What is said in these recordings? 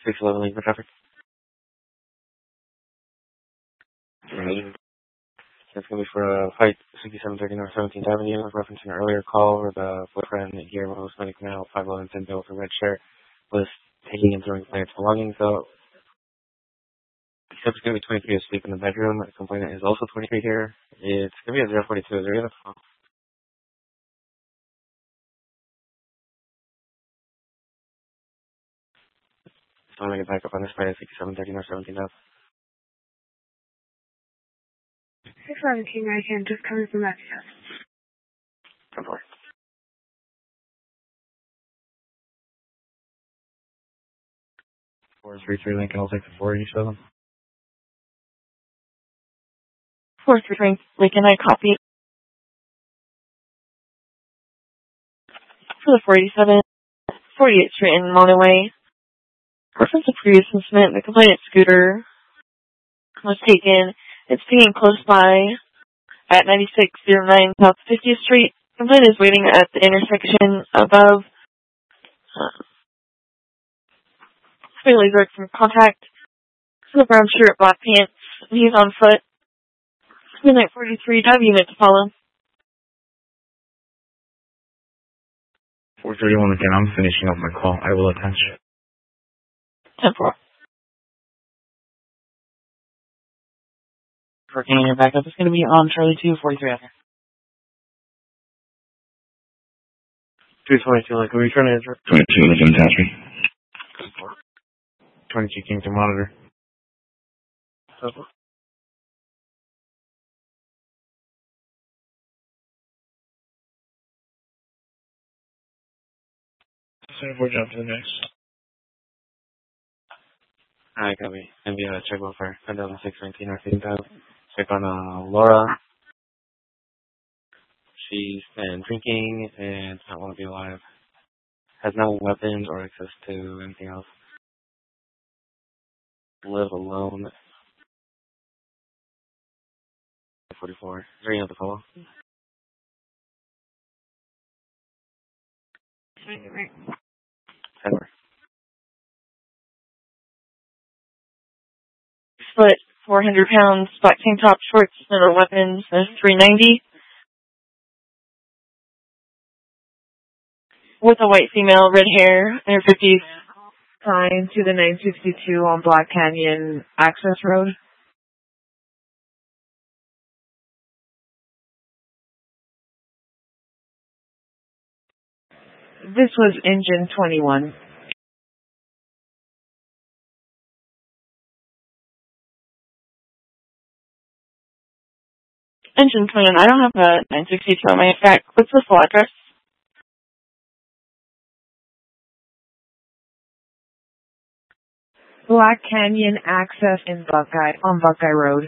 611 lane for traffic. That's going to be for a fight 6730 North 17th Avenue, referencing an earlier call where the boyfriend here was medical now 511 bill for red shirt was taking and throwing plants belongings. So, except it's going to be 23 asleep in the bedroom. The complainant is also 23 here. It's going to be a 042. Is there any other phone? So I'm going to get back up on this fight at 6730 North 17th Avenue. 617 right hand, just coming from that house. Come forward. 433 Lincoln, I'll take the 487. 433 Lincoln, I copy. For the 487, 48th Street in Monterey. Reference a previous incident, the complainant's scooter was taken. It's being close by at 9609 South 50th Street. Complainant is waiting at the intersection above clearly direct from contact. The brown shirt, black pants. He's on foot. Midnight 43, have unit to follow. 431 again, I'm finishing up my call. I will attach. 10-4. Working your backup is going to be on Charlie 2, 43 after. 222, like, are you trying to answer? 22, Lincoln, attach me. 22 Kington monitor. So, 74, jump to the next. alright, got me. And be check one for 619 or 15,000. Check on Laura. She's been drinking and does not want to be alive. Has no weapons or access to anything else. Live alone. 44. Is there any other follow? Denver. Split 400 pounds, black tank top, shorts, no weapons, 390. With a white female, red hair, in her 50s. Sign to the 962 on Black Canyon Access Road. This was engine 21. Engine 21. I don't have a 962 on my back. What's the full address? Black Canyon Access in Buckeye, on Buckeye Road.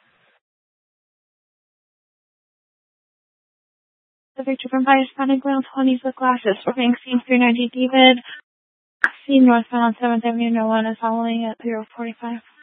The Victor from Bias Panic Ground 20s with glasses. Working scene 390 David. Scene northbound 7th Avenue, no one is following at 045.